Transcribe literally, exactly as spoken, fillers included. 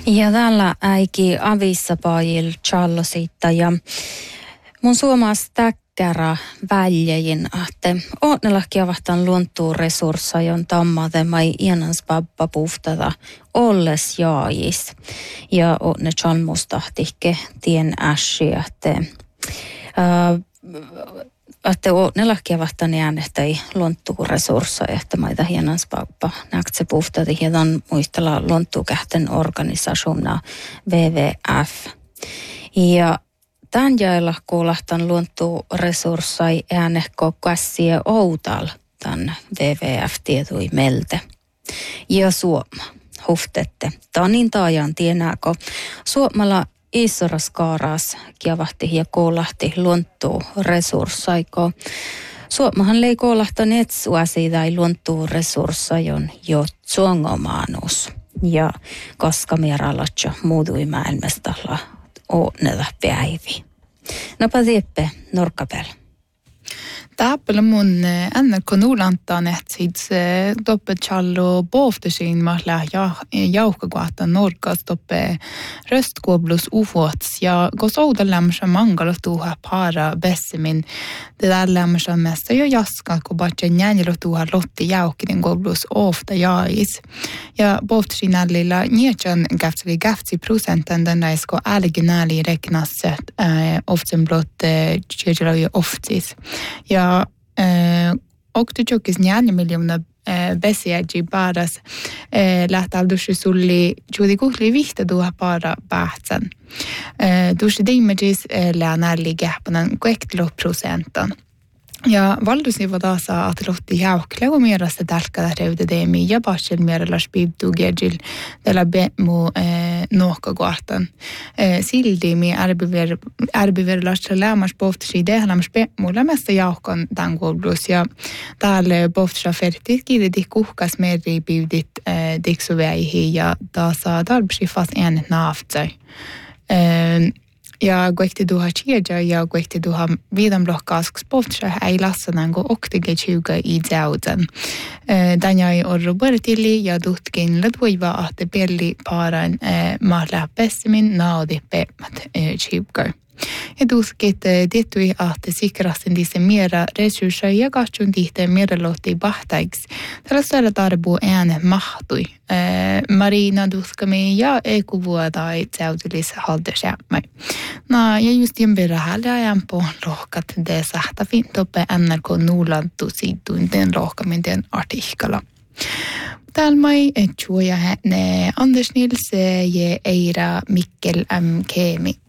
Ja täällä äiki avissa paajil Charlosita ja mun suomaas täkkärä väljäjin, että ootnelahkia vahtan luontuu resurssajon tammate mai ienans babba puhtata olles jaajis. Ja ootne chalmustahtikke tien ässi, että että ootnelahkia vahtan äänestäi luontuu resurssaja, että maita hienans babba näkse puhtata hiedan muistella luontuu kähten organisationa W W F. Ja tämän jailla kuulahtan luontuu resurssai äänekko käsiä outal tämän W W F-tietui melte. Ja Suoma, huftette. Tanin taajan tienääkö Suomalla isoraskaaras kiavahti ja kuulahti luontuu resurssaiko. Suomahan lei kuulahtan etsua siitä ei luontuu resurssajon jo tsuongomaanus. Ja koska mieralatja muutui maailmastalla oonella päivi. Napa tieppe norkkapel. Täppel mun ennä konulantaan etsids toppe challo boftesin mahla ja jauhkaguata norkas toppe röstkuoblus ufots ja kos ouda lämmössä mangalo tuha para bessemin det där lämmössä mesta jo jaska ko batje njänjelo tuha lotti jauhkinen kuoblus ofta jais ja boftesin allilla njechan gaftsi gaftsi procenten den näisko algenali räknas äh, often blott tjejelo ju oftis ja och det jokis njani miljoner besiäji paras lähtaldussi sulli juuri kuhli vihta tuha para pähtsän. Dussi dimagis läänälli gähpanan kuektelo prosentan. Ja valdusi vadasa att lotti jauklego merasta dalkada reudedeemi ja baschel meralas bibdu gergil della bemo nohka guartan. Sildi mi arbiver arbiverlas lämmas boftsi dehlamas bemo lämästä jaukan tangoblus ja täällä boftsa fertit kirdi kuhkas meri bibdit diksuväihi ja tasa dalbsi fast en naftsai. Ja goikti duha chiedja ja goikti duha vidan blokkask spoftsha ei lassanan go oktige tjuga i djaudan. Danjai orro bortili ja duhtkin ladvoiva ahte pelli paran mahla pessimin naadippe tjuga. Ja duskit tiettui ahte sikrasten disse mera resursser ja katsun tihte mera lotti bahtaiks. Tällä saada tarbu ääne mahtui. Marina duskami ja ekuvuota i tjautulis haldersämmai. No, ja just jen berra hällä ajan på lohkat det sahta fint toppe N R K Nordlantu sidun den lohkamin den artikkala. Talmai et chuoja ne Anders Nils ja Eira Mikkel M. Kemi.